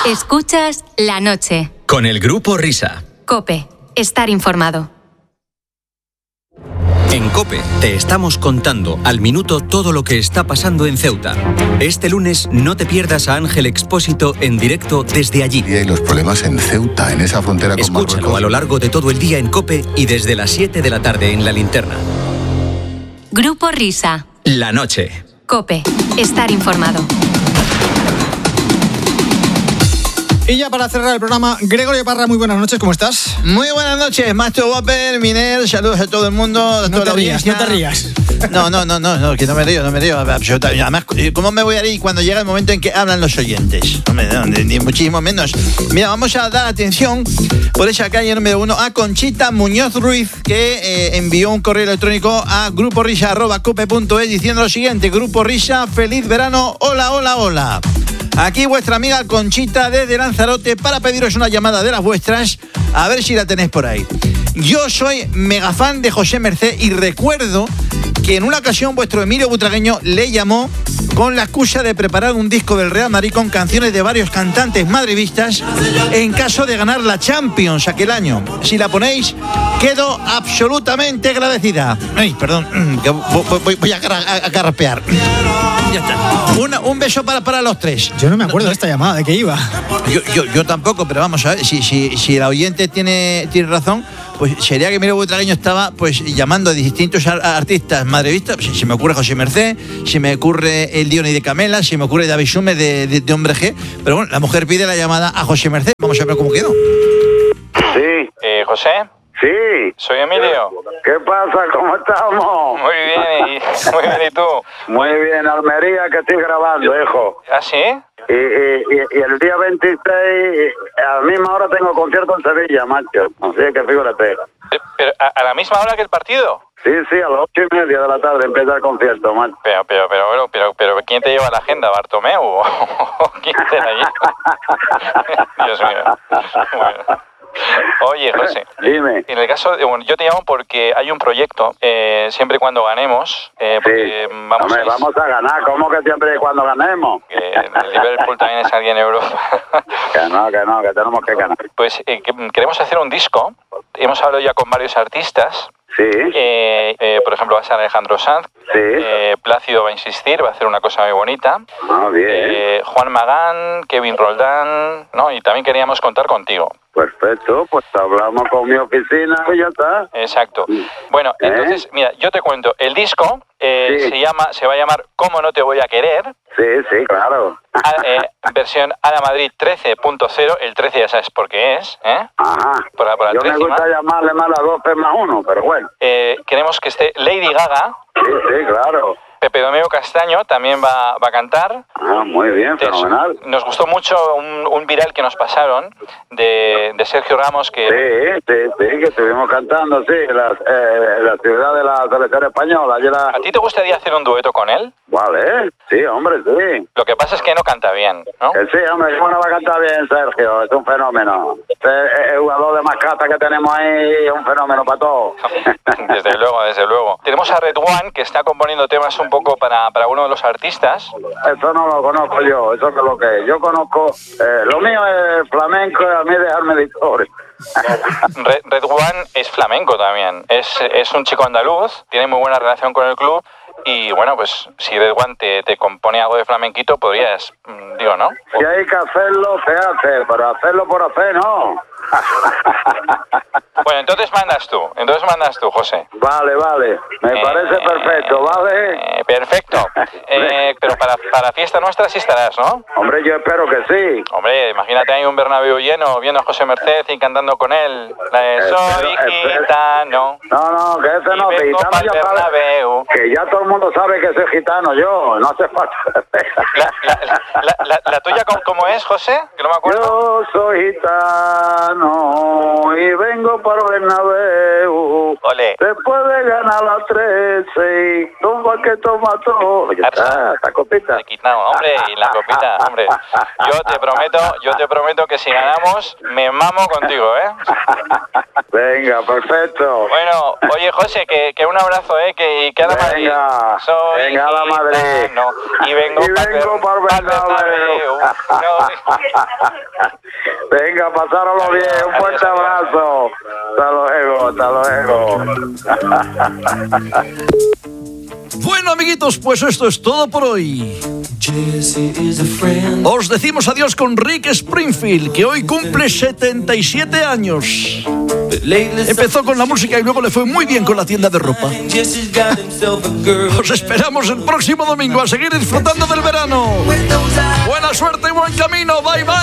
Escuchas La Noche. Con el Grupo Risa. COPE. Estar informado. En COPE te estamos contando al minuto todo lo que está pasando en Ceuta. Este lunes no te pierdas a Ángel Expósito en directo desde allí. Y los problemas en Ceuta, en esa frontera con Marruecos. Escúchalo a lo largo de todo el día en COPE y desde las 7 de la tarde en La Linterna. Grupo Risa. La Noche. COPE. Estar informado. Y ya para cerrar el programa, Gregorio Parra, muy buenas noches, ¿cómo estás? Muy buenas noches, Macho Wapper, Miner, saludos a todo el mundo, a toda la audiencia. No te rías. No, que no me río, absolutamente. Además, ¿cómo me voy a reír cuando llega el momento en que hablan los oyentes? Hombre, no, ni muchísimo menos. Mira, vamos a dar atención por esa calle número 1 a Conchita Muñoz Ruiz, que envió un correo electrónico a gruporisa@cope.es diciendo lo siguiente: Grupo Risa, feliz verano, hola. Aquí vuestra amiga Conchita desde Lanzarote para pediros una llamada de las vuestras, a ver si la tenéis por ahí. Yo soy mega fan de José Mercé y recuerdo que en una ocasión vuestro Emilio Butragueño le llamó con la excusa de preparar un disco del Real Madrid con canciones de varios cantantes madridistas en caso de ganar la Champions aquel año. Si la ponéis, quedo absolutamente agradecida. Ay, perdón, que voy a carrapear. Ya está. Un beso para los tres. Yo no me acuerdo de esta llamada, ¿de qué iba? Yo tampoco, pero vamos a ver, si la oyente tiene razón, pues sería que Emilio Butragueño estaba pues llamando a distintos artistas madridistas. Si me ocurre José Mercé, si me ocurre el Diony de Camela, si me ocurre David Summers de Hombre G. Pero bueno, la mujer pide la llamada a José Mercé. Vamos a ver cómo quedó. Sí. ¿José? Sí. Soy Emilio. ¿Qué pasa? ¿Cómo estamos? Muy bien, ¿y tú? Muy bien, Almería, que estoy grabando, hijo. ¿Ah, sí? Y el día 26, a la misma hora tengo concierto en Sevilla, macho. Así que fíjate. ¿Pero a la misma hora que el partido? Sí, a las 8:30 de la tarde empieza el concierto, macho. Pero ¿quién te lleva la agenda? ¿Bartomeu? ¿O quién te la lleva? Dios mío. Bueno. Oye, José, dime. En el caso de, yo te llamo porque hay un proyecto, siempre y cuando ganemos, porque sí. Vamos a ganar, ¿cómo que siempre y cuando ganemos? Que el Liverpool también es alguien en Europa. que tenemos que ganar. Pues queremos hacer un disco, hemos hablado ya con varios artistas. Sí. Por ejemplo, va a ser Alejandro Sanz. Sí. Plácido va a insistir, va a hacer una cosa muy bonita. Ah, bien. Juan Magán, Kevin Roldán, ¿no? Y también queríamos contar contigo. Perfecto, pues hablamos con mi oficina y ya está. Exacto. Bueno, entonces, mira, yo te cuento, el disco se va a llamar ¿Cómo no te voy a querer? Sí, claro. Versión Ala Madrid 13.0, el 13 ya sabes por qué es, ¿eh? Ajá. Yo me gusta llamarle más a 12 más 1, pero bueno. Queremos que esté Lady Gaga. Sí, claro. Pepe Domingo Castaño también va a cantar. Ah, muy bien, fenomenal. Nos gustó mucho un viral que nos pasaron de Sergio Ramos que... Sí, que estuvimos cantando, sí, la ciudad de la selección española. ¿A ti te gustaría hacer un dueto con él? Vale, sí, hombre, sí. Lo que pasa es que no canta bien, ¿no? Sí, hombre, ¿cómo no va a cantar bien, Sergio? Es un fenómeno. El jugador de mascata que tenemos ahí es un fenómeno para todos. Desde luego. Tenemos a Red One, que está componiendo temas un poco para uno de los artistas. Eso no lo conozco yo, eso es lo que es. Yo conozco, lo mío es flamenco y a mí dejarme de historia. Red One es flamenco también, es un chico andaluz, tiene muy buena relación con el club y bueno, pues si Red One te compone algo de flamenquito podrías, digo, ¿no? Si hay que hacerlo, se hace, pero hacerlo por hacer, no. Bueno, entonces mandas tú, José. Vale, me parece perfecto, ¿vale? Perfecto. Pero para fiesta nuestra sí estarás, ¿no? Hombre, yo espero que sí. Hombre, imagínate ahí un Bernabéu lleno, viendo a José Merced y cantando con él. La de Soy gitano. No, que ese no, que gitano ya sabe. Que ya todo el mundo sabe que soy gitano yo, no hace falta. ¿La tuya cómo es, José? Que no me acuerdo. Yo soy gitano y vengo para Bernabéu tú. Ole. Después de ganar la 13, toma que toma todo. Ya está copita. Te quitamos, hombre, y la copita, hombre. Yo te prometo que si ganamos, me mamo contigo, ¿eh? Venga, perfecto. Bueno, oye, José, que un abrazo, que a la Madrid. Venga, a la Madrid. No, y vengo para Bernabéu. Venga, pasáralo bien. Un fuerte abrazo. Hasta luego. Bueno, amiguitos, pues esto es todo por hoy. Os decimos adiós con Rick Springfield, que hoy cumple 77 años. Empezó con la música y luego le fue muy bien con la tienda de ropa. Os esperamos el próximo domingo a seguir disfrutando del verano. Buena suerte y buen camino. Bye, bye.